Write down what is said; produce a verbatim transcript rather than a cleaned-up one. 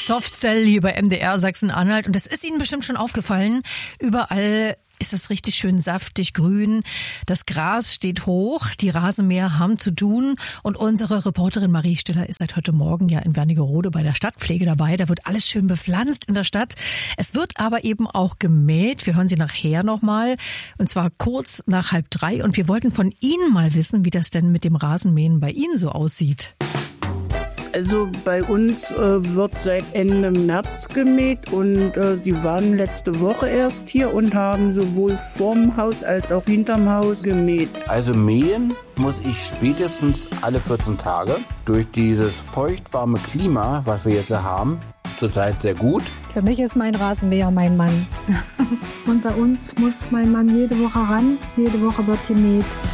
Softcell hier bei M D R Sachsen-Anhalt. Und das ist Ihnen bestimmt schon aufgefallen. Überall ist es richtig schön saftig grün. Das Gras steht hoch. Die Rasenmäher haben zu tun. Und unsere Reporterin Marie Stiller ist seit heute Morgen ja in Wernigerode bei der Stadtpflege dabei. Da wird alles schön bepflanzt in der Stadt. Es wird aber eben auch gemäht. Wir hören sie nachher nochmal. Und zwar kurz nach halb drei. Und wir wollten von Ihnen mal wissen, wie das denn mit dem Rasenmähen bei Ihnen so aussieht. Also bei uns äh, wird seit Ende März gemäht und äh, sie waren letzte Woche erst hier und haben sowohl vorm Haus als auch hinterm Haus gemäht. Also mähen muss ich spätestens alle vierzehn Tage. Durch dieses feuchtwarme Klima, was wir jetzt haben, zurzeit sehr gut. Für mich ist mein Rasenmäher mein Mann. Und bei uns muss mein Mann jede Woche ran, jede Woche wird gemäht.